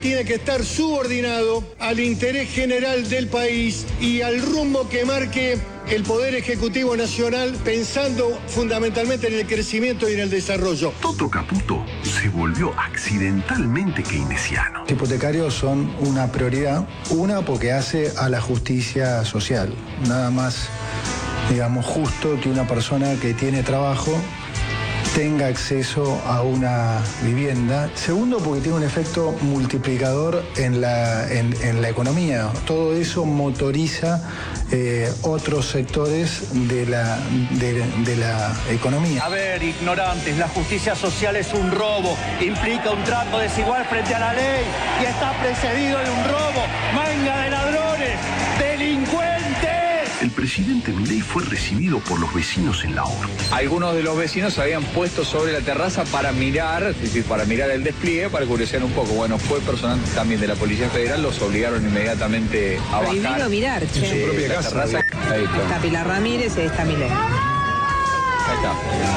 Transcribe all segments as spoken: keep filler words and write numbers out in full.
tiene que estar subordinado al interés general del país y al rumbo que marque el Poder Ejecutivo Nacional, pensando fundamentalmente en el crecimiento y en el desarrollo. Toto Caputo se volvió accidentalmente keynesiano. Los hipotecarios son una prioridad, una porque hace a la justicia social. Nada más, digamos, justo que una persona que tiene trabajo tenga acceso a una vivienda. Segundo, porque tiene un efecto multiplicador en la, en, en la economía. Todo eso motoriza eh, otros sectores de la, de, de la economía. A ver, ignorantes, la justicia social es un robo, implica un trato desigual frente a la ley y está precedido de un robo. ¡Manga de ladrones! ¡Delincuentes! El presidente Milei fue recibido por los vecinos en la horca. Algunos de los vecinos se habían puesto sobre la terraza para mirar, es decir, para mirar el despliegue, para curiosear un poco. Bueno, fue personal también de la Policía Federal, los obligaron inmediatamente a bajar. Prohibido mirar, che. En su propia casa. Terraza. Ahí está. Está Pilar Ramírez y está Milei. Ahí está.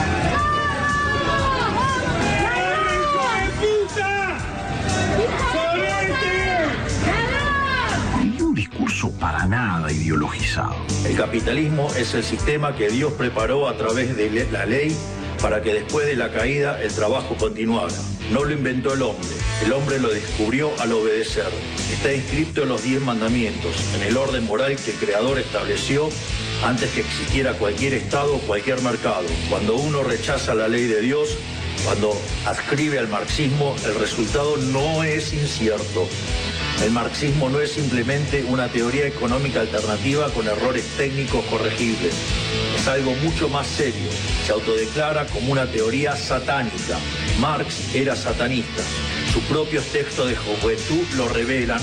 Discurso para nada ideologizado. El capitalismo es el sistema que Dios preparó a través de la ley para que después de la caída el trabajo continuara. No lo inventó el hombre, el hombre lo descubrió al obedecer. Está inscrito en los diez mandamientos, en el orden moral que el Creador estableció antes que existiera cualquier Estado o cualquier mercado. Cuando uno rechaza la ley de Dios, cuando adscribe al marxismo, el resultado no es incierto. El marxismo no es simplemente una teoría económica alternativa con errores técnicos corregibles. Es algo mucho más serio. Se autodeclara como una teoría satánica. Marx era satanista. Sus propios textos de juventud lo revelan.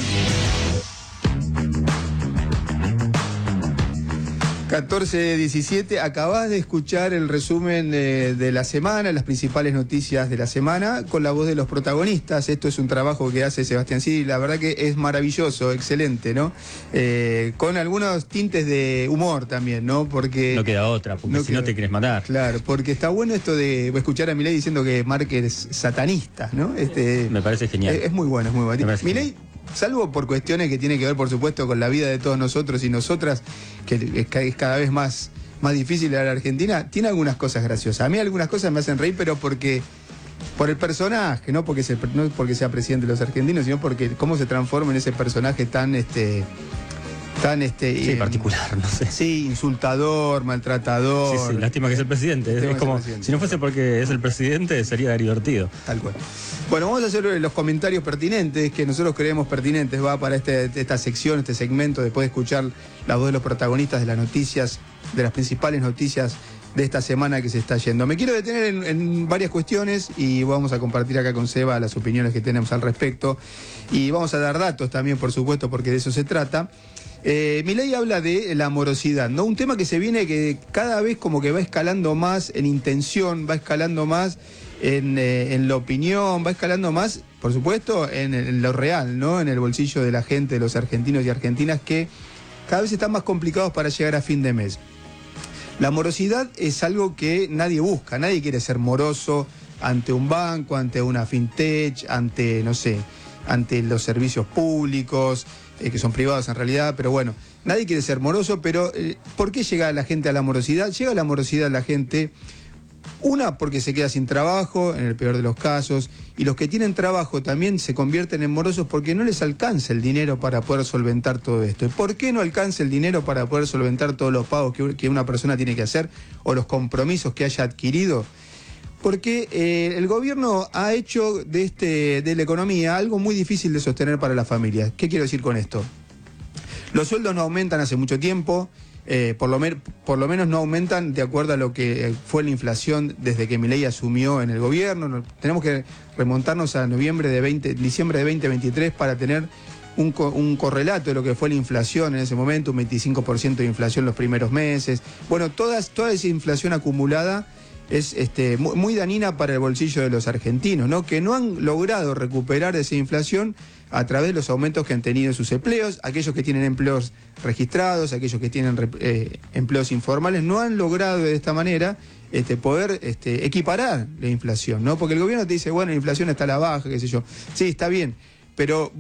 catorce diecisiete, acabás de escuchar el resumen de, de la semana, las principales noticias de la semana, con la voz de los protagonistas. Esto es un trabajo que hace Sebastián Cid, la verdad que es maravilloso, excelente, ¿no? Eh, con algunos tintes de humor también, ¿no? Porque no queda otra, porque no si queda, no te quieres matar. Claro, porque está bueno esto de escuchar a Milei diciendo que Márquez es satanista, ¿no? Este, Me parece genial. Es, es muy bueno, es muy bueno. Milei, salvo por cuestiones que tienen que ver, por supuesto, con la vida de todos nosotros y nosotras, que es cada vez más, más difícil a la Argentina, tiene algunas cosas graciosas. A mí algunas cosas me hacen reír, pero porque por el personaje, no porque, se, no porque sea presidente de los argentinos, sino porque cómo se transforma en ese personaje tan... este tan este sí, eh, particular, no sé. Sí, insultador, maltratador. Sí, sí, lástima que es el presidente. Es, es como, presidente. Si no fuese porque es el presidente, sería divertido. Tal cual. Bueno, vamos a hacer los comentarios pertinentes, que nosotros creemos pertinentes, va para este, esta sección, este segmento, después de escuchar la voz de los protagonistas de las noticias, de las principales noticias de esta semana que se está yendo. Me quiero detener en, en varias cuestiones y vamos a compartir acá con Seba las opiniones que tenemos al respecto. Y vamos a dar datos también, por supuesto, porque de eso se trata. Eh, Milei habla de la morosidad, ¿no? Un tema que se viene que cada vez como que va escalando más en intención, va escalando más en, eh, en la opinión, va escalando más, por supuesto, en, en lo real, ¿no? En el bolsillo de la gente, de los argentinos y argentinas, que cada vez están más complicados para llegar a fin de mes. La morosidad es algo que nadie busca, nadie quiere ser moroso ante un banco, ante una fintech, ante, no sé, ante los servicios públicos, eh, que son privados en realidad, pero bueno, nadie quiere ser moroso, pero eh, ¿por qué llega la gente a la morosidad? Llega a la morosidad la gente, una, porque se queda sin trabajo, en el peor de los casos, y los que tienen trabajo también se convierten en morosos porque no les alcanza el dinero para poder solventar todo esto. ¿Y por qué no alcanza el dinero para poder solventar todos los pagos que, que una persona tiene que hacer o los compromisos que haya adquirido? Porque eh, el gobierno ha hecho de, este, de la economía algo muy difícil de sostener para las familias. ¿Qué quiero decir con esto? Los sueldos no aumentan hace mucho tiempo, eh, por, lo por lo menos no aumentan de acuerdo a lo que fue la inflación desde que Milei asumió en el gobierno. Tenemos que remontarnos a noviembre de veinte, diciembre de veinte veintitrés para tener un, un correlato de lo que fue la inflación en ese momento, un veinticinco por ciento de inflación los primeros meses. Bueno, todas, toda esa inflación acumulada es este, muy, muy dañina para el bolsillo de los argentinos, ¿no? Que no han logrado recuperar esa inflación a través de los aumentos que han tenido en sus empleos. Aquellos que tienen empleos registrados, aquellos que tienen eh, empleos informales, no han logrado de esta manera este, poder este, equiparar la inflación, ¿no? Porque el gobierno te dice, bueno, la inflación está a la baja, qué sé yo. Sí, está bien, pero